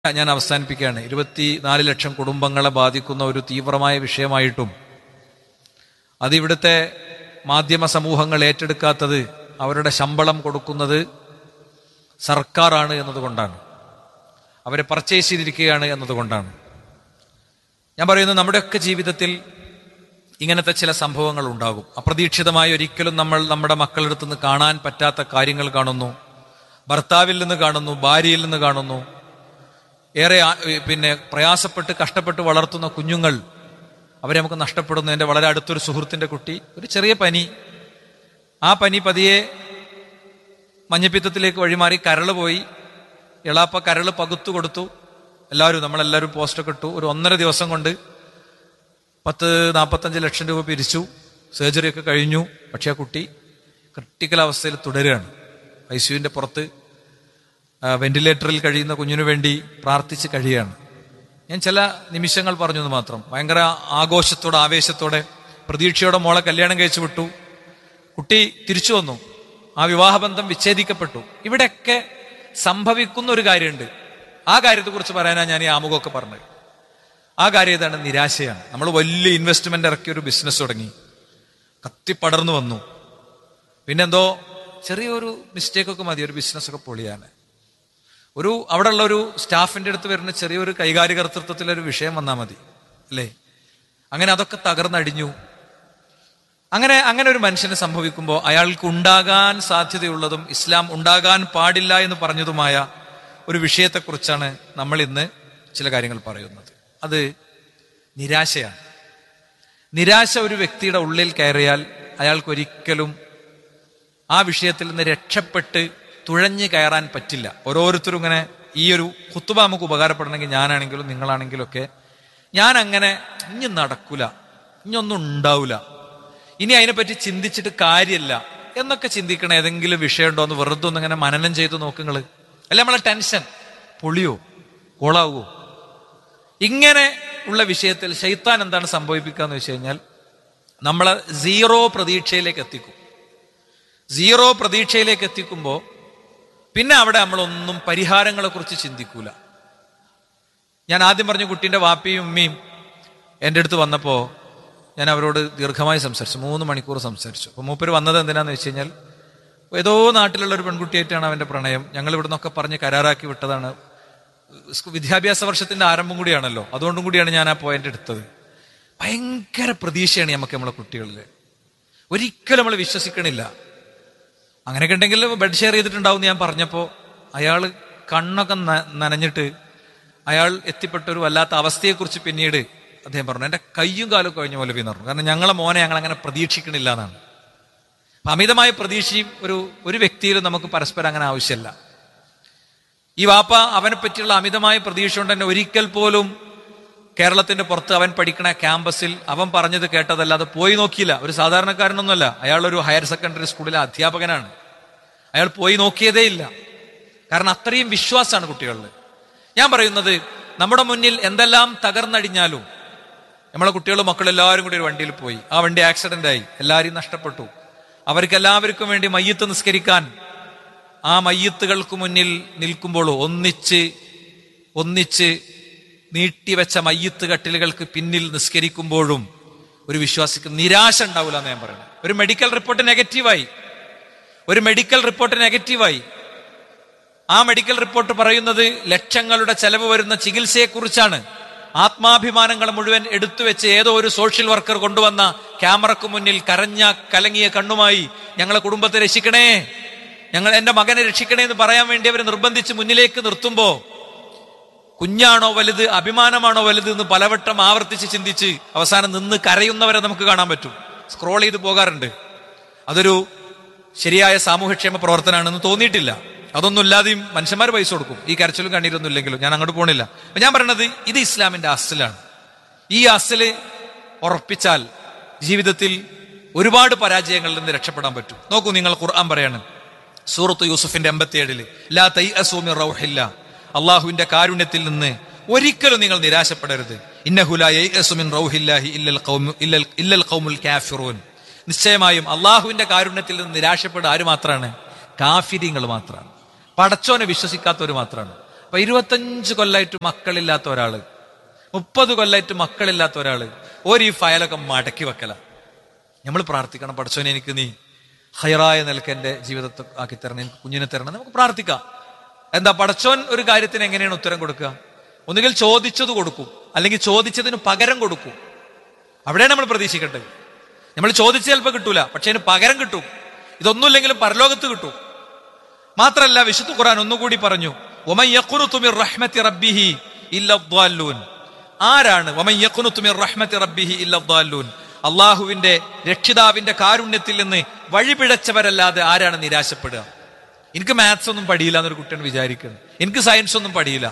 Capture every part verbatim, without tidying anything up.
ഞാൻ അവസാനിപ്പിക്കുകയാണ്. ഇരുപത്തിനാല് ലക്ഷം കുടുംബങ്ങളെ ബാധിക്കുന്ന ഒരു തീവ്രമായ വിഷയമായിട്ടും അതിവിടുത്തെ മാധ്യമ സമൂഹങ്ങൾ ഏറ്റെടുക്കാത്തത് അവരുടെ ശമ്പളം കൊടുക്കുന്നത് സർക്കാരാണ് എന്നതുകൊണ്ടാണ്, അവരെ പർച്ചേസ് ചെയ്തിരിക്കുകയാണ് എന്നതുകൊണ്ടാണ്. ഞാൻ പറയുന്നത് നമ്മുടെയൊക്കെ ജീവിതത്തിൽ ഇങ്ങനത്തെ ചില സംഭവങ്ങൾ ഉണ്ടാകും. അപ്രതീക്ഷിതമായി ഒരിക്കലും നമ്മൾ നമ്മുടെ മക്കളുടെ അടുത്ത് നിന്ന് കാണാൻ പറ്റാത്ത കാര്യങ്ങൾ കാണുന്നു. ഭർത്താവിൽ നിന്ന് കാണുന്നു, ഭാര്യയിൽ നിന്ന് കാണുന്നു. ഏറെ പിന്നെ പ്രയാസപ്പെട്ട് കഷ്ടപ്പെട്ട് വളർത്തുന്ന കുഞ്ഞുങ്ങൾ, അവരെ നമുക്ക് നഷ്ടപ്പെടുന്നു. എൻ്റെ വളരെ അടുത്തൊരു സുഹൃത്തിൻ്റെ കുട്ടി, ഒരു ചെറിയ പനി, ആ പനി പതിയെ മഞ്ഞപ്പിത്തത്തിലേക്ക് വഴിമാറി കരള് പോയി. എളാപ്പ കരള് പകുത്തു കൊടുത്തു. എല്ലാവരും നമ്മളെല്ലാവരും പോസ്റ്റൊക്കെ ഇട്ടു. ഒരു ഒന്നര ദിവസം കൊണ്ട് പത്ത് നാൽപ്പത്തഞ്ച് ലക്ഷം രൂപ പിരിച്ചു. സർജറിയൊക്കെ കഴിഞ്ഞു. പക്ഷേ ആ കുട്ടി ക്രിട്ടിക്കൽ അവസ്ഥയിൽ തുടരുകയാണ്. ഐ സിയുവിൻ്റെ പുറത്ത് വെന്റിലേറ്ററിൽ കഴിയുന്ന കുഞ്ഞിനു വേണ്ടി പ്രാർത്ഥിച്ച് കഴിയുകയാണ്. ഞാൻ ചില നിമിഷങ്ങൾ പറഞ്ഞു എന്ന് മാത്രം. ഭയങ്കര ആഘോഷത്തോടെ ആവേശത്തോടെ പ്രതീക്ഷയോടെ മോളെ കല്യാണം കഴിച്ചു വിട്ടു. കുട്ടി തിരിച്ചു വന്നു. ആ വിവാഹബന്ധം വിച്ഛേദിക്കപ്പെട്ടു. ഇവിടെയൊക്കെ സംഭവിക്കുന്ന ഒരു കാര്യമുണ്ട്. ആ കാര്യത്തെക്കുറിച്ച് പറയാനാണ് ഞാൻ ഈ ആമുഖമൊക്കെ പറഞ്ഞത്. ആ കാര്യം ഏതാണ്? നിരാശയാണ്. നമ്മൾ വലിയ ഇൻവെസ്റ്റ്മെന്റ് ഇറക്കി ഒരു ബിസിനസ് തുടങ്ങി, കത്തിപ്പടർന്നു വന്നു. പിന്നെന്തോ ചെറിയൊരു മിസ്റ്റേക്കൊക്കെ മതി ഒരു ബിസിനസ്സൊക്കെ പൊളിയാൻ. ഒരു അവിടെ ഉള്ള ഒരു സ്റ്റാഫിന്റെ അടുത്ത് വരുന്ന ചെറിയൊരു കൈകാര്യ കർത്തൃത്വത്തിലൊരു വിഷയം വന്നാൽ മതി, അല്ലേ? അങ്ങനെ അതൊക്കെ തകർന്നടിഞ്ഞു. അങ്ങനെ അങ്ങനെ ഒരു മനുഷ്യന് സംഭവിക്കുമ്പോൾ അയാൾക്ക് ഉണ്ടാകാൻ സാധ്യതയുള്ളതും ഇസ്ലാം ഉണ്ടാകാൻ പാടില്ല എന്ന് പറഞ്ഞതുമായ ഒരു വിഷയത്തെക്കുറിച്ചാണ് നമ്മൾ ഇന്ന് ചില കാര്യങ്ങൾ പറയുന്നത്. അത് നിരാശയാണ്. നിരാശ ഒരു വ്യക്തിയുടെ ഉള്ളിൽ കയറിയാൽ അയാൾക്കൊരിക്കലും ആ വിഷയത്തിൽ നിന്ന് രക്ഷപ്പെട്ട് തുഴഞ്ഞു കയറാൻ പറ്റില്ല. ഓരോരുത്തരും ഇങ്ങനെ ഈ ഒരു ഖുത്ബ നമുക്ക് ഉപകാരപ്പെടണമെങ്കിൽ ഞാനാണെങ്കിലും നിങ്ങളാണെങ്കിലും ഒക്കെ ഞാൻ അങ്ങനെ ഇനി നടക്കൂല, ഇനിയൊന്നും ഉണ്ടാവില്ല, ഇനി അതിനെപ്പറ്റി ചിന്തിച്ചിട്ട് കാര്യമില്ല എന്നൊക്കെ ചിന്തിക്കണ ഏതെങ്കിലും വിഷയമുണ്ടോ എന്ന് വെറുതെ ഒന്ന് ഇങ്ങനെ മനനം ചെയ്ത് നോക്കുങ്ങൾ. അല്ല, നമ്മളെ ടെൻഷൻ പൊളിയോ കോളാവോ? ഇങ്ങനെ ഉള്ള വിഷയത്തിൽ ശൈത്താൻ എന്താണ് സംഭവിപ്പിക്കുക എന്ന് വെച്ച് കഴിഞ്ഞാൽ നമ്മളെ സീറോ പ്രതീക്ഷയിലേക്ക് എത്തിക്കും. സീറോ പ്രതീക്ഷയിലേക്ക് എത്തിക്കുമ്പോൾ പിന്നെ അവിടെ നമ്മളൊന്നും പരിഹാരങ്ങളെ കുറിച്ച് ചിന്തിക്കൂല. ഞാൻ ആദ്യം പറഞ്ഞ കുട്ടീൻ്റെ വാപ്പിയും ഉമ്മയും എൻ്റെ അടുത്ത് വന്നപ്പോൾ ഞാൻ അവരോട് ദീർഘമായി സംസാരിച്ചു. മൂന്ന് മണിക്കൂർ സംസാരിച്ചു. അപ്പോൾ മൂപ്പര് വന്നത് എന്തിനാന്ന് വെച്ച് കഴിഞ്ഞാൽ ഏതോ നാട്ടിലുള്ള ഒരു പെൺകുട്ടിയായിട്ടാണ് അവൻ്റെ പ്രണയം. ഞങ്ങൾ ഇവിടെ നിന്നൊക്കെ പറഞ്ഞ് കരാറാക്കി വിട്ടതാണ്. വിദ്യാഭ്യാസ വർഷത്തിന്റെ ആരംഭം കൂടിയാണല്ലോ, അതുകൊണ്ടും കൂടിയാണ് ഞാൻ ആ പോയിന്റ് എടുത്തത്. ഭയങ്കര പ്രതീക്ഷയാണ് നമുക്ക് നമ്മളെ കുട്ടികളിൽ. ഒരിക്കലും നമ്മൾ വിശ്വസിക്കണില്ല. അങ്ങനെയൊക്കെ ഉണ്ടെങ്കിൽ ബെഡ് ഷെയർ ചെയ്തിട്ടുണ്ടാവും ഞാൻ പറഞ്ഞപ്പോൾ അയാൾ കണ്ണൊക്കെ നനഞ്ഞിട്ട് അയാൾ എത്തിപ്പെട്ട ഒരു വല്ലാത്ത അവസ്ഥയെക്കുറിച്ച് പിന്നീട് അദ്ദേഹം പറഞ്ഞു. എൻ്റെ കയ്യും കാലും കഴിഞ്ഞ പോലെ എന്ന് പറഞ്ഞു. കാരണം ഞങ്ങളെ മോനെ ഞങ്ങൾ അങ്ങനെ പ്രതീക്ഷിക്കണില്ല എന്നാണ്. അമിതമായ പ്രതീക്ഷയും ഒരു ഒരു വ്യക്തിയിലും നമുക്ക് പരസ്പരം അങ്ങനെ ആവശ്യമില്ല. ഈ വാപ്പ അവനെ പറ്റിയുള്ള അമിതമായ പ്രതീക്ഷ കൊണ്ട് തന്നെ ഒരിക്കൽ പോലും കേരളത്തിന്റെ പുറത്ത് അവൻ പഠിക്കണ ക്യാമ്പസിൽ അവൻ പറഞ്ഞത് കേട്ടതല്ലാതെ പോയി നോക്കിയില്ല. ഒരു സാധാരണക്കാരനൊന്നുമല്ല, അയാളൊരു ഹയർ സെക്കൻഡറി സ്കൂളിലെ അധ്യാപകനാണ്. അയാൾ പോയി നോക്കിയതേ ഇല്ല. കാരണം അത്രയും വിശ്വാസമാണ് കുട്ടികളിൽ. ഞാൻ പറയുന്നത്, നമ്മുടെ മുന്നിൽ എന്തെല്ലാം തകർന്നടിഞ്ഞാലും നമ്മളെ കുട്ടികളും മക്കളെല്ലാവരും കൂടി ഒരു വണ്ടിയിൽ പോയി, ആ വണ്ടി ആക്സിഡന്റ് ആയി, എല്ലാവരെയും നഷ്ടപ്പെട്ടു. അവർക്ക് എല്ലാവർക്കും വേണ്ടി മയ്യത്ത് നിസ്കരിക്കാൻ ആ മയ്യത്തുകൾക്ക് മുന്നിൽ നിൽക്കുമ്പോൾ ഒന്നിച്ച് ഒന്നിച്ച് നീട്ടിവെച്ച മയ്യത്ത് കട്ടിലുകൾക്ക് പിന്നിൽ നിസ്കരിക്കുമ്പോഴും ഒരു വിശ്വാസിക്ക് നിരാശ ഉണ്ടാവില്ല എന്ന് ഞാൻ പറയുന്നത്. ഒരു മെഡിക്കൽ റിപ്പോർട്ട് നെഗറ്റീവായി ഒരു മെഡിക്കൽ റിപ്പോർട്ട് നെഗറ്റീവായി ആ മെഡിക്കൽ റിപ്പോർട്ട് പറയുന്നത് ലക്ഷങ്ങളുടെ ചെലവ് വരുന്ന ചികിത്സയെക്കുറിച്ചാണ്. ആത്മാഭിമാനങ്ങൾ മുഴുവൻ എടുത്തുവെച്ച് ഏതോ ഒരു സോഷ്യൽ വർക്കർ കൊണ്ടുവന്ന ക്യാമറക്ക് മുന്നിൽ കരഞ്ഞ കലങ്ങിയ കണ്ണുമായി ഞങ്ങളെ കുടുംബത്തെ രക്ഷിക്കണേ, ഞങ്ങൾ എൻ്റെ മകനെ രക്ഷിക്കണേ എന്ന് പറയാൻ വേണ്ടി അവർ നിർബന്ധിച്ച് മുന്നിലേക്ക് നിർത്തുമ്പോ കുഞ്ഞാണോ വലുത്, അഭിമാനമാണോ വലുത് എന്ന് പലവട്ടം ആവർത്തിച്ച് ചിന്തിച്ച് അവസാനം നിന്ന് കരയുന്നവരെ നമുക്ക് കാണാൻ പറ്റും. സ്ക്രോൾ ചെയ്ത് പോകാറുണ്ട്. അതൊരു ശരിയായ സാമൂഹ്യക്ഷേമ പ്രവർത്തനമാണെന്ന് തോന്നിയിട്ടില്ല. അതൊന്നും ഇല്ലാതെയും മനുഷ്യന്മാർ പൈസ കൊടുക്കും, ഈ കരച്ചിലും കണ്ണീരൊന്നും ഇല്ലെങ്കിലും. ഞാൻ അങ്ങോട്ട് പോണില്ല. അപ്പൊ ഞാൻ പറയണത്, ഇത് ഇസ്ലാമിന്റെ അസ്ലാണ്. ഈ അസ്ല് ഉറപ്പിച്ചാൽ ജീവിതത്തിൽ ഒരുപാട് പരാജയങ്ങളിൽ നിന്ന് രക്ഷപ്പെടാൻ പറ്റും. നോക്കൂ, നിങ്ങൾ ഖുർആൻ പറയാണ് സൂറത്ത് യൂസുഫിന്റെ എൺപത്തി ഏഴില് ലാ തൈഅസൂ മിർ റൗഹില്ലാ, അള്ളാഹുവിന്റെ കാരുണ്യത്തിൽ നിന്ന് ഒരിക്കലും നിങ്ങൾ നിരാശപ്പെടരുത്. ഇന്നഹു ലാ യൈഅസു മിൻ റൗഹില്ലാഹി ഇല്ലൽ ഖൗമു ഇല്ലൽ ഇല്ലൽ ഖൗമുൽ കാഫിറൂൻ. നിശ്ചയമായും അള്ളാഹുവിന്റെ കാരുണ്യത്തിൽ നിന്ന് നിരാശപ്പെടുക ആര് മാത്രമാണ്? കാഫിരീങ്ങൾ മാത്രമാണ്. പടച്ചോനെ വിശ്വസിക്കാത്തവർ മാത്രമാണ്. അപ്പൊ ഇരുപത്തഞ്ച് കൊല്ലായിട്ട് മക്കളില്ലാത്ത ഒരാള്, മുപ്പത് കൊല്ലായിട്ട് മക്കളില്ലാത്ത ഒരാള് ഒരു ഈ ഫയലൊക്കെ മടക്കി വെക്കല. നമ്മൾ പ്രാർത്ഥിക്കണം, പടച്ചോനെ എനിക്ക് നീ ഹൈറായ നിലക്ക് എന്റെ ജീവിതത്തെ ആക്കി തരണം, എനിക്ക് കുഞ്ഞിനെ തരണം. നമുക്ക് പ്രാർത്ഥിക്കാം. എന്താ പടച്ചോൻ ഒരു കാര്യത്തിന് എങ്ങനെയാണ് ഉത്തരം കൊടുക്കുക? ഒന്നുകിൽ ചോദിച്ചത് കൊടുക്കും, അല്ലെങ്കിൽ ചോദിച്ചതിന് പകരം കൊടുക്കും. അവിടെയാണ് നമ്മൾ പ്രതീക്ഷിക്കേണ്ടത്. നമ്മൾ ചോദിച്ച ചിലപ്പോൾ കിട്ടൂല, പക്ഷെ അതിന് പകരം കിട്ടും. ഇതൊന്നുമില്ലെങ്കിലും പരലോകത്ത് കിട്ടും. മാത്രല്ല വിശുദ്ധ ഖുർആൻ ഒന്നുകൂടി പറഞ്ഞു, വമൻ യഖ്നുതു മിർ റഹ്മത്തി റബ്ബിഹി ഇല്ല ദ്ദാല്ലൂൻ. ആരാണ് വമൻ യഖ്നുതു മിർ റഹ്മത്തി റബ്ബിഹി ഇല്ല ദ്ദാല്ലൂൻ? അള്ളാഹുവിന്റെ രക്ഷിതാവിന്റെ കാരുണ്യത്തിൽ നിന്ന് വഴിപിഴച്ചവരല്ലാതെ ആരാണ് നിരാശപ്പെടുക? എനിക്ക് മാത്സ് ഒന്നും പഠിയില്ല എന്നൊരു കുട്ടിയാണ് വിചാരിക്കുന്നത്, എനിക്ക് സയൻസ് ഒന്നും പഠിയില്ല.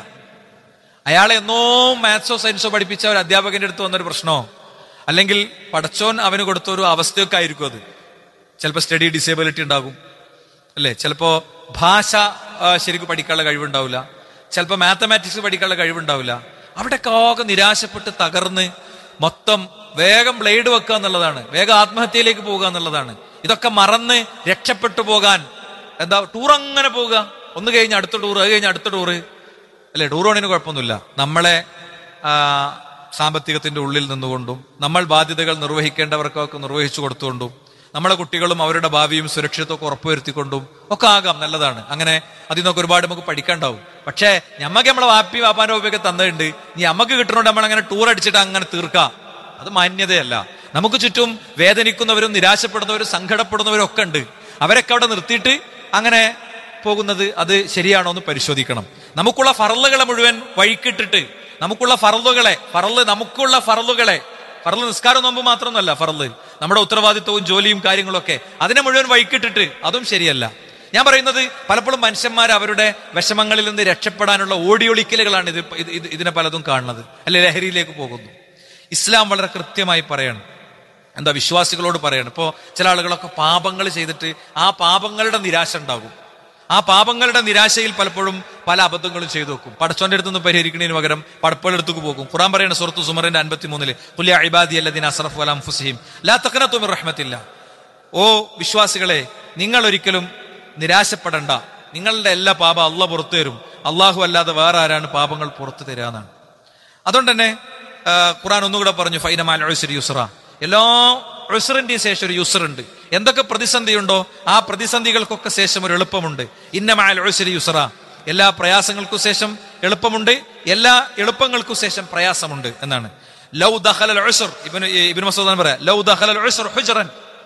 അയാളെ എന്നോ മാത്സോ സയൻസോ പഠിപ്പിച്ച ഒരു അധ്യാപകന്റെ അടുത്ത് വന്നൊരു പ്രശ്നമോ അല്ലെങ്കിൽ പടച്ചോൻ അവന് കൊടുത്ത ഒരു അവസ്ഥയൊക്കെ ആയിരിക്കും അത്. ചിലപ്പോൾ സ്റ്റഡി ഡിസേബിലിറ്റി ഉണ്ടാകും അല്ലെ, ചിലപ്പോ ഭാഷ ശരിക്കും പഠിക്കാനുള്ള കഴിവുണ്ടാവില്ല, ചിലപ്പോൾ മാത്തമാറ്റിക്സ് പഠിക്കാനുള്ള കഴിവുണ്ടാവില്ല. അവിടെയൊക്കെ ആകെ നിരാശപ്പെട്ട് തകർന്ന് മൊത്തം വേഗം ബ്ലേഡ് വെക്കുക എന്നുള്ളതാണ്, വേഗം ആത്മഹത്യയിലേക്ക് പോവുക എന്നുള്ളതാണ്. ഇതൊക്കെ മറന്ന് രക്ഷപ്പെട്ടു പോകാൻ എന്താ ടൂർ അങ്ങനെ പോവുക, ഒന്ന് കഴിഞ്ഞ് അടുത്ത ടൂർ, അത് കഴിഞ്ഞ് അടുത്ത ടൂറ് അല്ലെ. ടൂർ ഓണിന് കുഴപ്പമൊന്നുമില്ല. നമ്മളെ ആ സാമ്പത്തികത്തിന്റെ ഉള്ളിൽ നിന്നുകൊണ്ടും നമ്മൾ ബാധ്യതകൾ നിർവഹിക്കേണ്ടവർക്കൊക്കെ നിർവഹിച്ചു കൊടുത്തുകൊണ്ടും നമ്മളെ കുട്ടികളും അവരുടെ ഭാവിയും സുരക്ഷിതത്വം ഉറപ്പുവരുത്തിക്കൊണ്ടും ഒക്കെ ആകാം, നല്ലതാണ്. അങ്ങനെ അതിൽ നിന്നൊക്കെ ഒരുപാട് നമുക്ക് പഠിക്കാണ്ടാവും. പക്ഷേ ഞമ്മക്ക് നമ്മളെ വാപ്പി വാപ്പാന്റെ വാപ്പയൊക്കെ തന്നിട്ടുണ്ട്, ഇനി നമുക്ക് കിട്ടണോണ്ട് നമ്മൾ അങ്ങനെ ടൂർ അടിച്ചിട്ട് അങ്ങനെ തീർക്കാം, അത് മാന്യതയല്ല. നമുക്ക് ചുറ്റും വേദനിക്കുന്നവരും നിരാശപ്പെടുന്നവരും സങ്കടപ്പെടുന്നവരും ഒക്കെ ഉണ്ട്. അവരൊക്കെ അവിടെ നിർത്തിയിട്ട് അങ്ങനെ പോകുന്നത് അത് ശരിയാണോ എന്ന് പരിശോധിക്കണം. നമുക്കുള്ള ഫറലുകളെ മുഴുവൻ വഴിക്കിട്ടിട്ട് നമുക്കുള്ള ഫറലുകളെ ഫറല് നമുക്കുള്ള ഫറലുകളെ ഫറല് നിസ്കാരം നോമ്പ് മാത്രമൊന്നുമല്ല, ഫറല് നമ്മുടെ ഉത്തരവാദിത്വവും ജോലിയും കാര്യങ്ങളൊക്കെ അതിനെ മുഴുവൻ വഴിക്കിട്ടിട്ട് അതും ശരിയല്ല. ഞാൻ പറയുന്നത് പലപ്പോഴും മനുഷ്യന്മാർ അവരുടെ വിഷമങ്ങളിൽ നിന്ന് രക്ഷപ്പെടാനുള്ള ഓടിയൊളിക്കലുകളാണ് ഇത് ഇത് ഇതിനെ പലതും കാണുന്നത്, അല്ലെ ലഹരിയിലേക്ക് പോകുന്നു. ഇസ്ലാം വളരെ കൃത്യമായി പറയണം, എന്താ വിശ്വാസികളോട് പറയണം. ഇപ്പോ ചില ആളുകളൊക്കെ പാപങ്ങൾ ചെയ്തിട്ട് ആ പാപങ്ങളുടെ നിരാശ ഉണ്ടാകും. ആ പാപങ്ങളുടെ നിരാശയിൽ പലപ്പോഴും പല അബദ്ധങ്ങളും ചെയ്തു വെക്കും. പടച്ചോന്റെ അടുത്ത് നിന്ന് പരിഹരിക്കുന്നതിന് പകരം പടപ്പുകളുടെ അടുത്തേക്ക് പോകും. ഖുർആൻ പറയുന്ന സൂറത്ത് സുമറിന്റെ അൻപത്തി മൂന്നില് ഖുൽ യാ ഇബാദിയല്ലദീന അസ്റഫു അലാ അൻഫുസിഹിം ലാ തഖ്നതു മിർ റഹ്മത്തില്ലാ. ഓ വിശ്വാസികളെ, നിങ്ങൾ ഒരിക്കലും നിരാശപ്പെടണ്ട, നിങ്ങളുടെ എല്ലാ പാപം അള്ളാഹ് പുറത്തു തരും, അള്ളാഹു അല്ലാതെ വേറെ ആരാണ് പാപങ്ങൾ പുറത്തു തരാന്നാണ്. അതുകൊണ്ട് തന്നെ ഖുർആൻ ഒന്നുകൂടെ പറഞ്ഞു ഫൈന മഅൽ ഉസ്രി യുസ്റ. എല്ലാ ഉസ്റിന്റെ ശേഷം ഒരു യുസ്ർ ഉണ്ട്. എന്തൊക്കെ പ്രതിസന്ധി ഉണ്ടോ ആ പ്രതിസന്ധികൾക്കൊക്കെ ശേഷം ഒരു എളുപ്പമുണ്ട്. ഇന്ന മഅൽ ഉസ്രി യുസ്റ. എല്ലാ പ്രയാസങ്ങൾക്കും ശേഷം എളുപ്പമുണ്ട്, എല്ലാ എളുപ്പങ്ങൾക്കും ശേഷം പ്രയാസമുണ്ട് എന്നാണ്. ലൗ ദഖലൽ ഉസ്ർ, ഇബ്നു ഇബ്നു മസ്ഊദ് പറയാ, ലൗ ദഖലൽ ഉസ്ർ ഹുജ്റൻ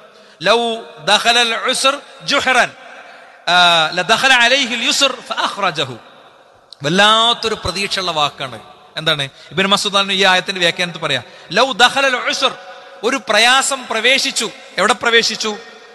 ലൗ ദഖലൽ ഉസ്ർ ജുഹ്റൻ ലദഖല അലൈഹിൽ യുസ്ർ ഫഅഖ്റജഹു. വല്ലാത്തൊരു പ്രതീക്ഷയുള്ള വാക്കാണ്. എന്താണ് ഇബ്നു മസ്ഊദ് ഈ ആയത്തിന്റെ വ്യാഖ്യാനത്തിൽ പറയാ, ലൗ ദഖലൽ ഉസ്ർ, ഒരു പ്രയാസം പ്രവേശിച്ചു. എവിടെ പ്രവേശിച്ചു?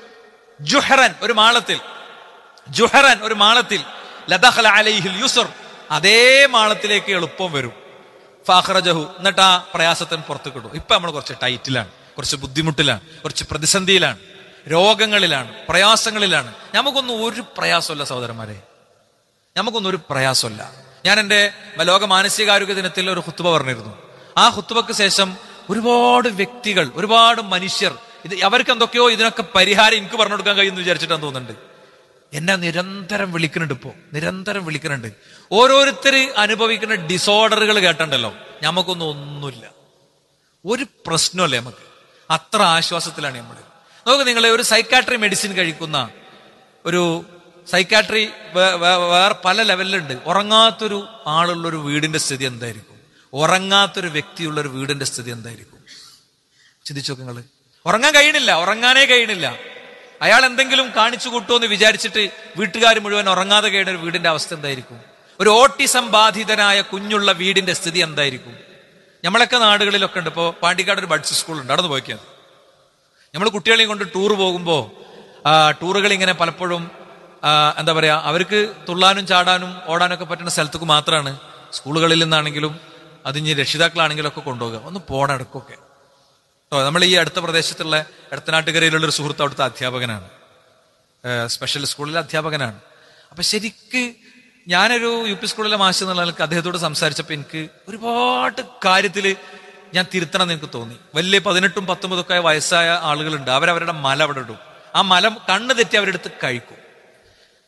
ജുഹ്റൻ, ഒരു മാളത്തിൽ. ജുഹ്റൻ, ഒരു മാളത്തിൽ. ലദഖല അലൈഹിൽ യുസ്ർ, അതേ മാളത്തിലേക്ക് എളുപ്പം വരും. ഫഅഖ്റജഹു, എന്നിട്ട് ആ പ്രയാസത്തിന് പുറത്തു കിട്ടും. ഇപ്പൊ നമ്മൾ കുറച്ച് ടൈറ്റിലാണ്, കുറച്ച് ബുദ്ധിമുട്ടിലാണ്, കുറച്ച് പ്രതിസന്ധിയിലാണ്, രോഗങ്ങളിലാണ്, പ്രയാസങ്ങളിലാണ്. നമുക്കൊന്നും ഒരു പ്രയാസമല്ല സഹോദരന്മാരെ, നമുക്കൊന്നും ഒരു പ്രയാസമല്ല. ഞാൻ എൻ്റെ ലോക മാനസികാരോഗ്യ ദിനത്തിൽ ഒരു ഖുത്ബ പറഞ്ഞിരുന്നു. ആ ഖുത്ബക്ക് ശേഷം ഒരുപാട് വ്യക്തികൾ, ഒരുപാട് മനുഷ്യർ, ഇത് അവർക്ക് എന്തൊക്കെയോ ഇതിനൊക്കെ പരിഹാരം എനിക്ക് പറഞ്ഞു കൊടുക്കാൻ കഴിയുമെന്ന് വിചാരിച്ചിട്ടാണ് തോന്നുന്നുണ്ട്. എന്നെ നിരന്തരം വിളിക്കുന്നുണ്ട്, ഇപ്പോ നിരന്തരം വിളിക്കുന്നുണ്ട്. ഓരോരുത്തര് അനുഭവിക്കുന്ന ഡിസോർഡറുകൾ കേട്ടണ്ടല്ലോ, നമുക്കൊന്നും ഒന്നുമില്ല, ഒരു പ്രശ്നമല്ലേ നമുക്ക്. അത്ര ആശ്വാസത്തിലാണ് നമ്മൾ. നോക്ക് നിങ്ങളെ, ഒരു സൈക്കാട്രി മെഡിസിൻ കഴിക്കുന്ന ഒരു സൈക്കാട്രി വേറെ പല ലെവലിലുണ്ട്. ഉറങ്ങാത്തൊരു ആളുള്ളൊരു വീടിന്റെ സ്ഥിതി എന്തായിരിക്കും? ഉറങ്ങാത്തൊരു വ്യക്തിയുള്ള ഒരു വീടിന്റെ സ്ഥിതി എന്തായിരിക്കും? ചിന്തിച്ചു നോക്ക് നിങ്ങള്. ഉറങ്ങാൻ കഴിയണില്ല, ഉറങ്ങാനേ കഴിയണില്ല. അയാൾ എന്തെങ്കിലും കാണിച്ചു കൂട്ടുമെന്ന് വിചാരിച്ചിട്ട് വീട്ടുകാർ മുഴുവൻ ഉറങ്ങാതെ കഴിയുന്ന ഒരു വീടിന്റെ അവസ്ഥ എന്തായിരിക്കും? ഒരു ഓട്ടിസം ബാധിതനായ കുഞ്ഞുള്ള വീടിന്റെ സ്ഥിതി എന്തായിരിക്കും? നമ്മളൊക്കെ നാടുകളിലൊക്കെ ഉണ്ട്. ഇപ്പോ പാണ്ടിക്കാട് ഒരു ബഡ്സ് സ്കൂൾ ഉണ്ട്, അവിടെ നിന്ന് പോയിക്കാണ്. നമ്മൾ കുട്ടികളെയും കൊണ്ട് ടൂർ പോകുമ്പോ ആ ടൂറുകൾ ഇങ്ങനെ പലപ്പോഴും എന്താ പറയാ, അവർക്ക് തുള്ളാനും ചാടാനും ഓടാനൊക്കെ പറ്റുന്ന സ്ഥലത്തേക്ക് മാത്രമാണ് സ്കൂളുകളിൽ നിന്നാണെങ്കിലും അതിന് രക്ഷിതാക്കളാണെങ്കിലും ഒക്കെ കൊണ്ടുപോകുക. ഒന്ന് പോണ ഇടക്കൊക്കെ. നമ്മൾ ഈ അടുത്ത പ്രദേശത്തുള്ള എടത്തനാട്ടുകരയിലുള്ള ഒരു സുഹൃത്ത് അവിടുത്തെ അധ്യാപകനാണ്, സ്പെഷ്യൽ സ്കൂളിലെ അധ്യാപകനാണ്. അപ്പൊ ശരിക്ക് ഞാനൊരു യു പി സ്കൂളിലെ മാഷ് എന്നുള്ള ആൾക്ക് അദ്ദേഹത്തോട് സംസാരിച്ചപ്പോൾ എനിക്ക് ഒരുപാട് കാര്യത്തില് ഞാൻ തിരുത്തണം എന്ന് എനിക്ക് തോന്നി. വലിയ പതിനെട്ടും പത്തൊമ്പതൊക്കെ ആയ വയസ്സായ ആളുകളുണ്ട്, അവരവരുടെ മല അവിടെ ഇടും. ആ മല കണ്ണ് തെറ്റി അവരെടുത്ത് കഴിക്കും.